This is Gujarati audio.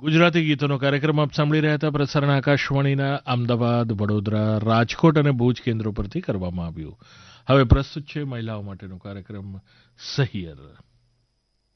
ગુજરાતી ગીતોનો કાર્યક્રમ આપ સાંભળી રહ્યા હતા. પ્રસારણ આકાશવાણીના અમદાવાદ, વડોદરા, રાજકોટ અને ભુજ કેન્દ્રો પરથી કરવામાં આવ્યું. હવે પ્રસ્તુત છે મહિલાઓ માટેનો કાર્યક્રમ સહિયર.